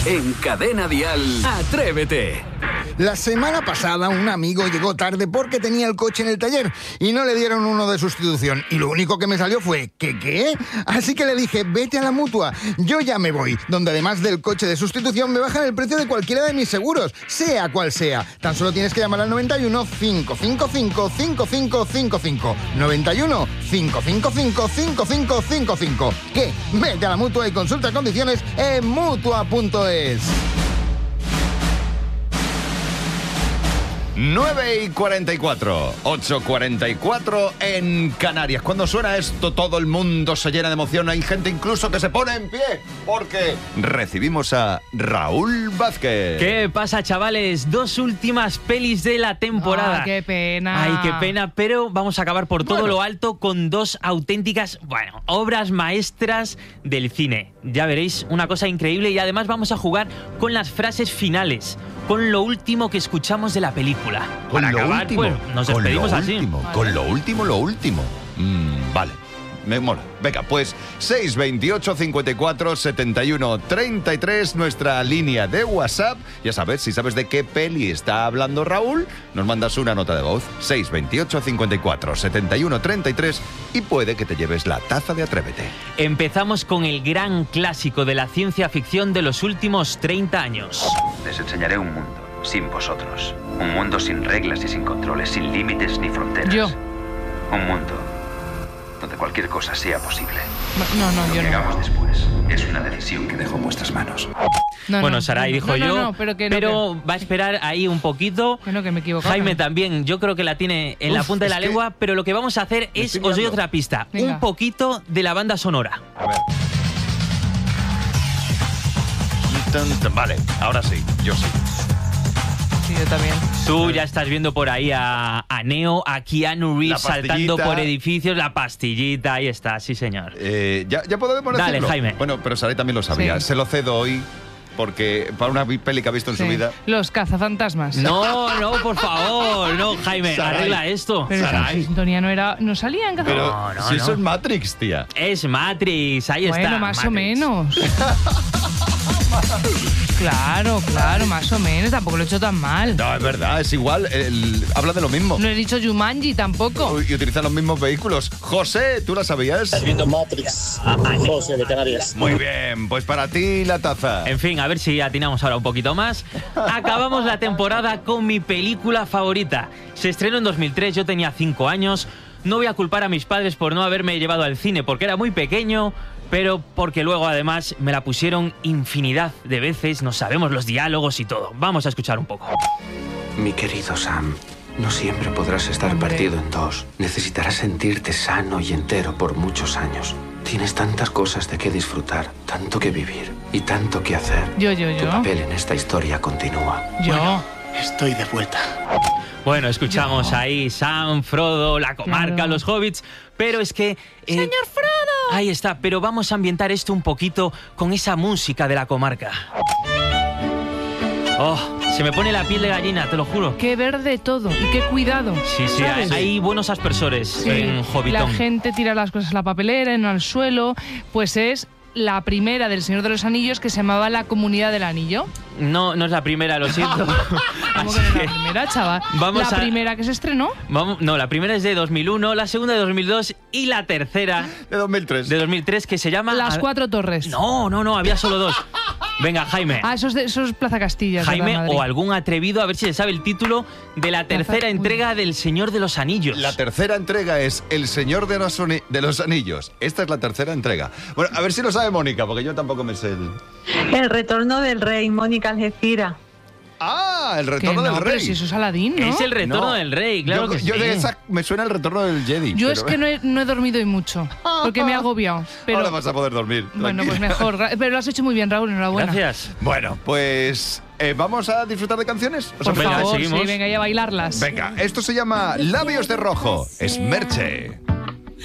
En Cadena Dial, Atrévete. La semana pasada un amigo llegó tarde porque tenía el coche en el taller y no le dieron uno de sustitución. Y lo único que me salió fue, ¿qué? Así que le dije, vete a la Mutua. Yo ya me voy, donde además del coche de sustitución me bajan el precio de cualquiera de mis seguros, sea cual sea. Tan solo tienes que llamar al 91 555 5555. 91 555 5555. ¿Qué? Vete a la Mutua y consulta condiciones en Mutua.es. 9:44, 8:44 en Canarias. Cuando suena esto, todo el mundo se llena de emoción. Hay gente incluso que se pone en pie porque recibimos a Raúl Vázquez. ¿Qué pasa, chavales? 2 últimas pelis de la temporada. ¡Qué pena! Ay, qué pena, pero vamos a acabar por todo lo alto con 2 auténticas, obras maestras del cine. Ya veréis, una cosa increíble, y además vamos a jugar con las frases finales, con lo último que escuchamos de la película. Con Para lo acabar, último, pues, nos despedimos así. Con lo último. Vale, me mola. Venga, pues 628 54 71 33, nuestra línea de WhatsApp. Ya sabes, si sabes de qué peli está hablando Raúl, nos mandas una nota de voz. 628 54 71 33 y puede que te lleves la taza de Atrévete. Empezamos con el gran clásico de la ciencia ficción de los últimos 30 años. Les enseñaré un mundo sin vosotros. Un mundo sin reglas y sin controles, sin límites ni fronteras. Yo. Un mundo donde cualquier cosa sea posible. No, Lo yo que no. hagamos después es una decisión que dejo en vuestras manos. Bueno, Saray dijo yo, No, pero va a esperar ahí un poquito. que me equivoco. Jaime también, yo creo que la tiene en la punta de la lengua, pero lo que vamos a hacer es, os doy otra pista, Venga. un poquito de la banda sonora. A ver. Vale, ahora sí, yo sí. Sí, yo también. Tú ya estás viendo por ahí a Neo, a Keanu Reeves saltando por edificios, la pastillita, ahí está, sí señor. ¿Ya podemos Dale, decirlo? Jaime. Bueno, pero Saray también lo sabía. Sí. Se lo cedo hoy porque para una peli que ha visto en Sí. su vida. Los cazafantasmas. No, por favor, no, Jaime, Saray. arregla esto. Pero esa sintonía no salía en Pero cazafantasmas. si eso es Matrix, tía. Es Matrix, ahí está. Bueno, más o Matrix. menos. Claro, más o menos. Tampoco lo he hecho tan mal. No, es verdad, es igual. Habla de lo mismo. No he dicho Jumanji tampoco. Y utilizan los mismos vehículos. José, ¿tú la sabías? Estás viendo Matrix, José de Canarias. Muy bien, pues para ti la taza. En fin, a ver si atinamos ahora un poquito más. Acabamos la temporada con mi película favorita. Se estrenó en 2003, yo tenía 5 años. No voy a culpar a mis padres por no haberme llevado al cine porque era muy pequeño, pero porque luego además me la pusieron infinidad de veces, nos sabemos los diálogos y todo. Vamos a escuchar un poco. Mi querido Sam, no siempre podrás estar partido en dos. Necesitarás sentirte sano y entero por muchos años. Tienes tantas cosas de qué disfrutar, tanto que vivir y tanto que hacer. Yo. Tu papel en esta historia continúa. Yo. Estoy de vuelta. Bueno, escuchamos ahí Sam, Frodo, la comarca, Claro. los hobbits, pero es que... ¡Señor Frodo! Ahí está, pero vamos a ambientar esto un poquito con esa música de la comarca. Oh, se me pone la piel de gallina, te lo juro. Qué verde todo y qué cuidado. Sí, ¿sabes? hay buenos aspersores Sí, en Hobbiton. la gente tira las cosas a la papelera, no al suelo. Pues es la primera del Señor de los Anillos que se llamaba La Comunidad del Anillo. No es la primera, lo siento. ¿Cómo Así que no es que la primera, chaval? vamos la a- primera que se estrenó. no, la primera es de 2001, la segunda de 2002 y la tercera De 2003. de 2003 que se llama... Las Cuatro Torres. No, había solo 2. Venga, Jaime. Ah, eso es Plaza Castilla. Jaime ¿verdad, Madrid? o algún atrevido, a ver si se sabe el título de la tercera entrega del Señor de los Anillos. La tercera entrega es El Señor de los Anillos. Esta es la tercera entrega. Bueno, a ver si lo sabe Mónica, porque yo tampoco me sé el... El retorno del rey, Mónica Algeciras. ¡Ah! El Que retorno del no, pero rey. si eso es Aladín, ¿no? Es el retorno No. del rey, claro que sí. Yo de esa me suena el retorno del Jedi. Yo pero- es que no he dormido hoy mucho, porque me he agobiado. Pero, Ahora vas a poder dormir. bueno, pues tranquila. mejor. Pero lo has hecho muy bien, Raúl, enhorabuena. Gracias. Bueno, pues... ¿vamos a disfrutar de canciones? ¿Os Por apetece? Venga, favor, seguimos. sí, venga, y a bailarlas. Venga, esto se llama Labios de Rojo. Es Merche.